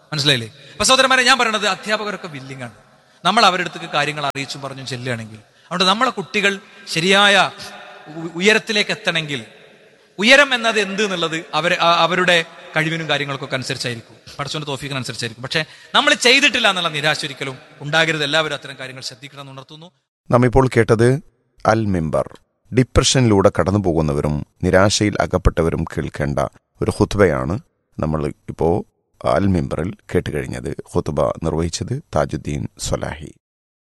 മനസ്സിലായില്ലേ? അപ്പൊ സഹോദരന്മാരെ, ഞാൻ പറയണത് അധ്യാപകരൊക്കെ വില്ലിംഗ് ആണ്. നമ്മൾ അവരുടെ അടുത്തേക്ക് കാര്യങ്ങൾ അറിയിച്ചും പറഞ്ഞും ചെല്ലുകയാണെങ്കിൽ, അതുകൊണ്ട് നമ്മളെ കുട്ടികൾ ശരിയായ ഉയരത്തിലേക്ക് എത്തണമെങ്കിൽ, ഉയരം എന്നത് എന്ത് എന്നുള്ളത് അവർ അവരുടെ കഴിവിനും കാര്യങ്ങൾക്കൊക്കെ അനുസരിച്ചായിരിക്കും, പടച്ചോന്റെ തൗഫീഖിനനുസരിച്ചായിരിക്കും. പക്ഷെ നമ്മൾ ചെയ്തിട്ടില്ല എന്നുള്ള നിരാശ ഒരിക്കലും ഉണ്ടാകരുത്. എല്ലാവരും അത്തരം കാര്യങ്ങൾ ശ്രദ്ധിക്കണം എന്ന് ഉണർത്തുന്നു. നാം ഇപ്പോൾ കേട്ടത് അൽ മിമ്പർ. ഡിപ്രഷനിലൂടെ കടന്നു പോകുന്നവരും നിരാശയിൽ അകപ്പെട്ടവരും കേൾക്കേണ്ട ഒരു ഖുത്ബയാണ് നമ്മൾ ഇപ്പോൾ അൽ മിമ്പറിൽ കേട്ടുകഴിഞ്ഞത്. ഖുത്ബ നിർവഹിച്ചത് താജുദ്ദീൻ സ്വലാഹി.